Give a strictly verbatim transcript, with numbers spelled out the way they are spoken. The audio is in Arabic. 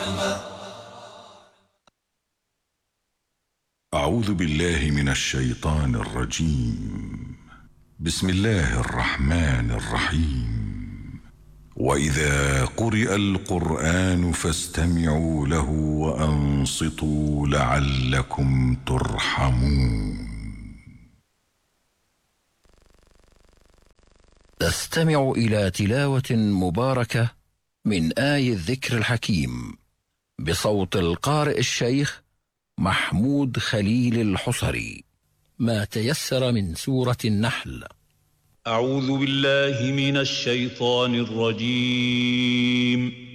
أعوذ بالله من الشيطان الرجيم. بسم الله الرحمن الرحيم. وإذا قرئ القرآن فاستمعوا له وأنصتوا لعلكم ترحمون. تستمع إلى تلاوة مباركة من آي الذكر الحكيم بصوت القارئ الشيخ محمود خليل الحصري. ما تيسر من سورة النحل. أعوذ بالله من الشيطان الرجيم.